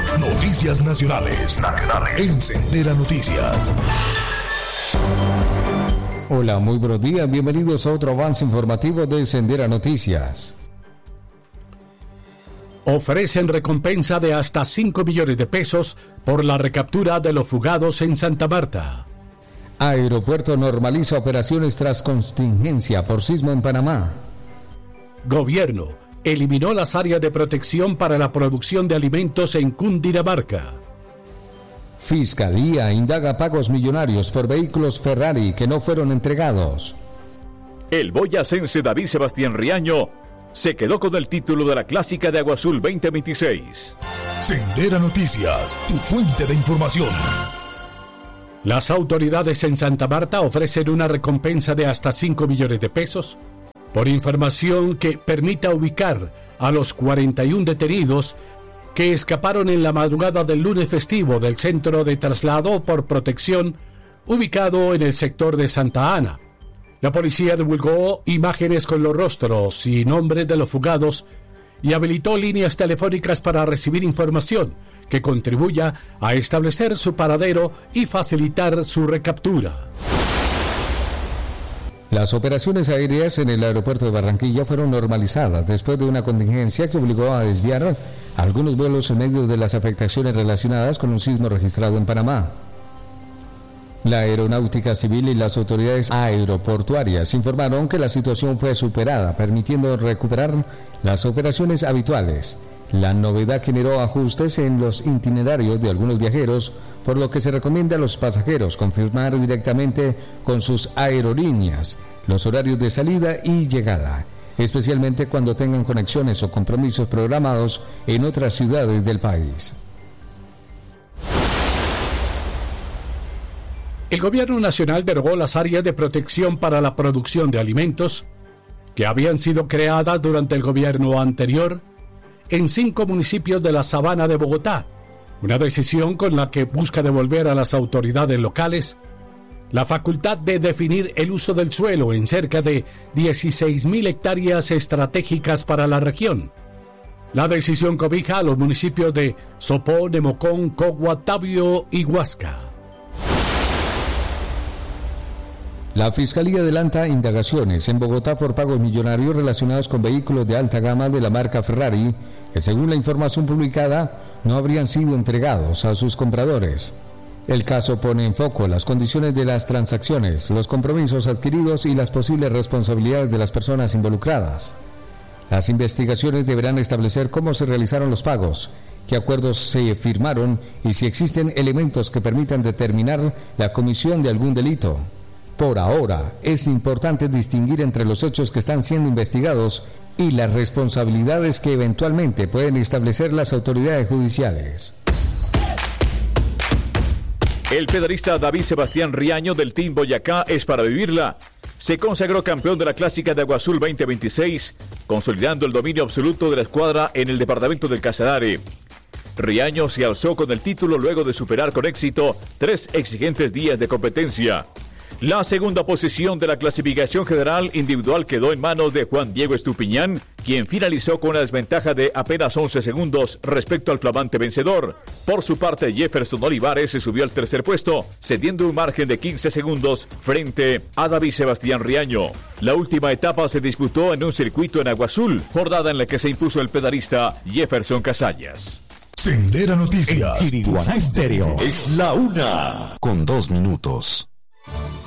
Noticias nacionales. En Sendera Noticias. Hola, muy buenos días. Bienvenidos a otro avance informativo de Sendera Noticias. Ofrecen recompensa de hasta 5 millones de pesos por la recaptura de los fugados en Santa Marta. Aeropuerto normaliza operaciones tras contingencia por sismo en Panamá. Gobierno eliminó las áreas de protección para la producción de alimentos en Cundinamarca. Fiscalía indaga pagos millonarios por vehículos Ferrari que no fueron entregados. El boyacense David Sebastián Riaño se quedó con el título de la Clásica de Agua Azul 2026. Sendera Noticias, tu fuente de información. Las autoridades en Santa Marta ofrecen una recompensa de hasta 5 millones de pesos por información que permita ubicar a los 41 detenidos que escaparon en la madrugada del lunes festivo del centro de traslado por protección ubicado en el sector de Santa Ana. La policía divulgó imágenes con los rostros y nombres de los fugados y habilitó líneas telefónicas para recibir información que contribuya a establecer su paradero y facilitar su recaptura. Las operaciones aéreas en el aeropuerto de Barranquilla fueron normalizadas después de una contingencia que obligó a desviar algunos vuelos en medio de las afectaciones relacionadas con un sismo registrado en Panamá. La Aeronáutica Civil y las autoridades aeroportuarias informaron que la situación fue superada, permitiendo recuperar las operaciones habituales. La novedad generó ajustes en los itinerarios de algunos viajeros, por lo que se recomienda a los pasajeros confirmar directamente con sus aerolíneas los horarios de salida y llegada, especialmente cuando tengan conexiones o compromisos programados en otras ciudades del país. El Gobierno Nacional derogó las áreas de protección para la producción de alimentos que habían sido creadas durante el gobierno anterior en 5 municipios de la Sabana de Bogotá, una decisión con la que busca devolver a las autoridades locales la facultad de definir el uso del suelo en cerca de 16.000 hectáreas estratégicas para la región. La decisión cobija a los municipios de Sopó, Nemocón, Cogua, Tabio y Huasca. La Fiscalía adelanta indagaciones en Bogotá por pagos millonarios relacionados con vehículos de alta gama de la marca Ferrari, que según la información publicada no habrían sido entregados a sus compradores. El caso pone en foco las condiciones de las transacciones, los compromisos adquiridos y las posibles responsabilidades de las personas involucradas. Las investigaciones deberán establecer cómo se realizaron los pagos, qué acuerdos se firmaron y si existen elementos que permitan determinar la comisión de algún delito. Por ahora, es importante distinguir entre los hechos que están siendo investigados y las responsabilidades que eventualmente pueden establecer las autoridades judiciales. El pedalista David Sebastián Riaño del Team Boyacá es para vivirla. Se consagró campeón de la Clásica de Agua Azul 2026, consolidando el dominio absoluto de la escuadra en el departamento del Casanare. Riaño se alzó con el título luego de superar con éxito 3 exigentes días de competencia. La segunda posición de la clasificación general individual quedó en manos de Juan Diego Estupiñán, quien finalizó con una desventaja de apenas 11 segundos respecto al flamante vencedor. Por su parte, Jefferson Olivares se subió al tercer puesto, cediendo un margen de 15 segundos frente a David Sebastián Riaño. La última etapa se disputó en un circuito en Agua Azul, jornada en la que se impuso el pedalista Jefferson Casallas. Sendera Noticias. Chiriguaná Estéreo. Es la 1:02 Con 2 minutos.